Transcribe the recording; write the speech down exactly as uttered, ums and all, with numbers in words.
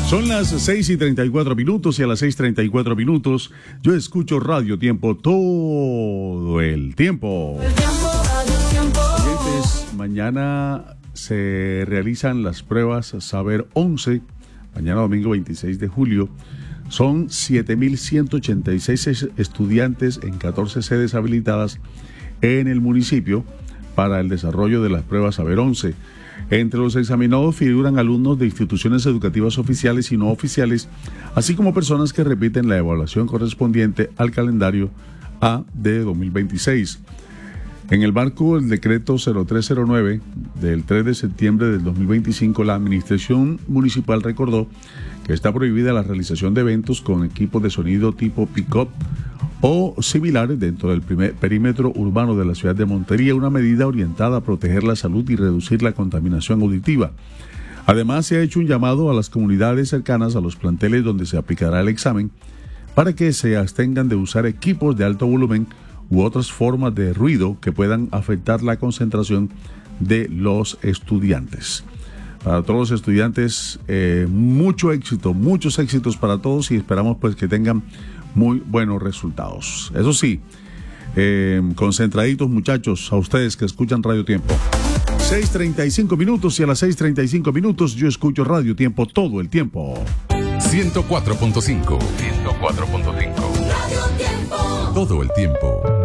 Son las seis y treinta y cuatro minutos y a las seis treinta y cuatro minutos yo escucho Radio Tiempo todo el tiempo. El tiempo, Radio Tiempo. Oyentes, mañana se realizan las pruebas Saber once, mañana domingo veintiséis de julio. Son siete mil ciento ochenta y seis estudiantes en catorce sedes habilitadas en el municipio para el desarrollo de las pruebas Saber once. Entre los examinados figuran alumnos de instituciones educativas oficiales y no oficiales, así como personas que repiten la evaluación correspondiente al calendario A de dos mil veintiséis. En el marco del decreto cero tres cero nueve del tres de septiembre del dos mil veinticinco, la administración municipal recordó que está prohibida la realización de eventos con equipos de sonido tipo pick-up o similares dentro del primer perímetro urbano de la ciudad de Montería, una medida orientada a proteger la salud y reducir la contaminación auditiva. Además, se ha hecho un llamado a las comunidades cercanas a los planteles donde se aplicará el examen para que se abstengan de usar equipos de alto volumen u otras formas de ruido que puedan afectar la concentración de los estudiantes. Para todos los estudiantes, eh, mucho éxito, muchos éxitos para todos y esperamos pues que tengan muy buenos resultados. Eso sí, eh, concentraditos muchachos, a ustedes que escuchan Radio Tiempo. seis treinta y cinco minutos y a las seis treinta y cinco minutos yo escucho Radio Tiempo todo el tiempo. ciento cuatro punto cinco. ciento cuatro punto cinco. Radio Tiempo. Todo el tiempo.